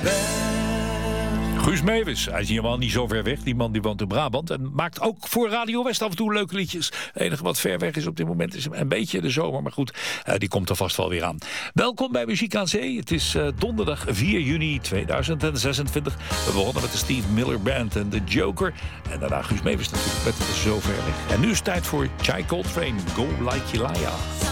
Guus Meeuwis, hij is helemaal niet zo ver weg. Die man die woont in Brabant en maakt ook voor Radio West af en toe leuke liedjes. Het enige wat ver weg is op dit moment is een beetje de zomer. Maar goed, die komt er vast wel weer aan. Welkom bij Muziek aan Zee. Het is donderdag 4 juni 2026. We begonnen met de Steve Miller Band en de Joker. En daarna Guus Meeuwis natuurlijk met Zo Ver Weg. En nu is het tijd voor Chai Coltrane, Go Like Yelaya.